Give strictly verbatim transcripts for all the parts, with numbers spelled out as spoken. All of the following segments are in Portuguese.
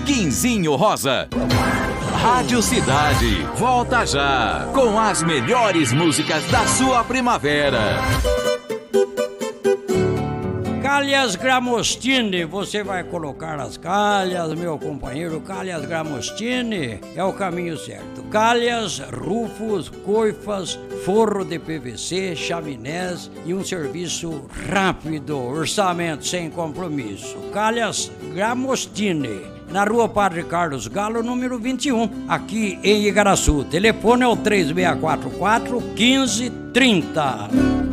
Quinzinho Rosa. Rádio Cidade, volta já, com as melhores músicas da sua primavera. Calhas Gramostini, você vai colocar as calhas, meu companheiro. Calhas Gramostini é o caminho certo. Calhas, rufos, coifas, forro de P V C, chaminés e um serviço rápido, orçamento sem compromisso. Calhas Gramostini, na rua Padre Carlos Galo, número vinte e um, aqui em Igaraçu. Telefone é o três seis quatro quatro, um cinco três zero.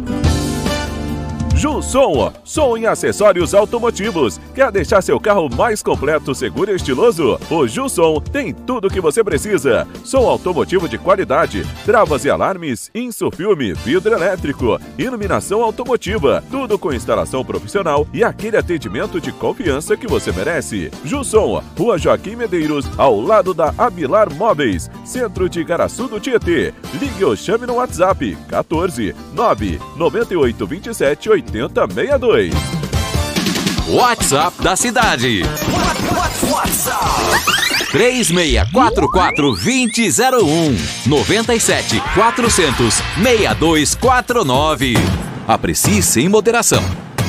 Jusson, som em acessórios automotivos. Quer deixar seu carro mais completo, seguro e estiloso? O Jusson tem tudo o que você precisa. Som automotivo de qualidade, travas e alarmes, insufilme, vidro elétrico, iluminação automotiva, tudo com instalação profissional e aquele atendimento de confiança que você merece. Jusson, Rua Joaquim Medeiros, ao lado da Abilar Móveis, centro de Igaraçu do Tietê. Ligue ou chame no WhatsApp quatorze, nove nove oito dois sete, oito zero seis dois. WhatsApp da cidade. três seis quatro quatro, dois zero um, nove sete quatro zero zero, seis dois quatro nove. Aprecie sem moderação.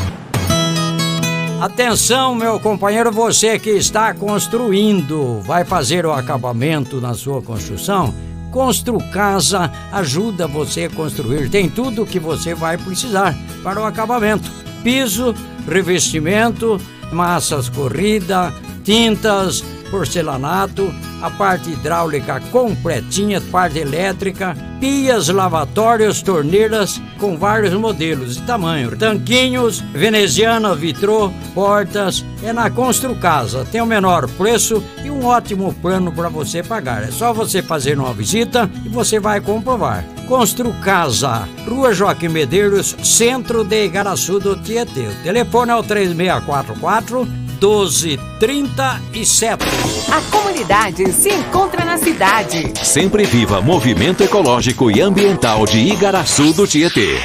Atenção, meu companheiro, você que está construindo, vai fazer o acabamento na sua construção? Construcasa ajuda você a construir. Tem tudo o que você vai precisar para o acabamento: piso, revestimento, massas corrida, tintas, porcelanato, a parte hidráulica completinha, parte elétrica, pias, lavatórios, torneiras com vários modelos e tamanho, tanquinhos, veneziana, vitrô, portas. É na Construcasa, tem o menor preço e um ótimo plano para você pagar. É só você fazer uma visita e você vai comprovar. Construcasa, Rua Joaquim Medeiros, centro de Igaraçu do Tietê. O telefone é o três seis quatro quatro, doze trinta e sete. A comunidade se encontra na cidade. Sempre viva movimento ecológico e ambiental de Igaraçu do Tietê.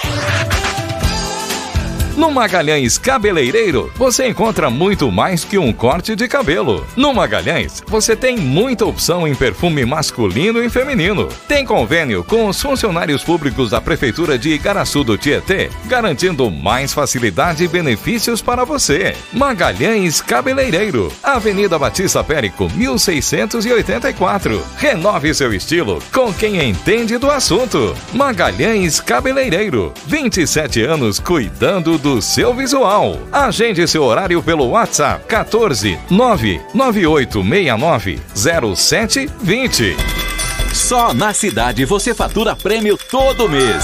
No Magalhães Cabeleireiro, você encontra muito mais que um corte de cabelo. No Magalhães, você tem muita opção em perfume masculino e feminino. Tem convênio com os funcionários públicos da Prefeitura de Igaraçu do Tietê, garantindo mais facilidade e benefícios para você. Magalhães Cabeleireiro, Avenida Batista Périco, mil seiscentos e oitenta e quatro. Renove seu estilo com quem entende do assunto. Magalhães Cabeleireiro, vinte e sete anos cuidando do do seu visual. Agende seu horário pelo WhatsApp quatorze, nove nove oito seis nove, zero sete dois zero. Só na cidade você fatura prêmio todo mês.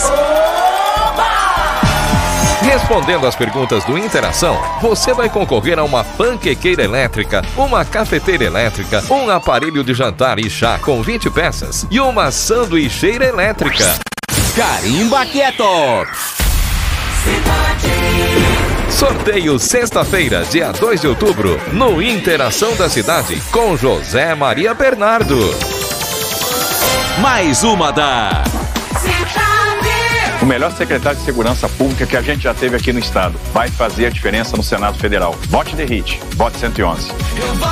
Respondendo às perguntas do Interação, você vai concorrer a uma panquequeira elétrica, uma cafeteira elétrica, um aparelho de jantar e chá com vinte peças e uma sanduicheira elétrica. Carimba Quieto! Sorteio sexta-feira, dia dois de outubro, no Interação da Cidade, com José Maria Bernardo. Mais uma da... O melhor secretário de Segurança Pública que a gente já teve aqui no estado. Vai fazer a diferença no Senado Federal. Vote D E R I T. Vote cento e onze.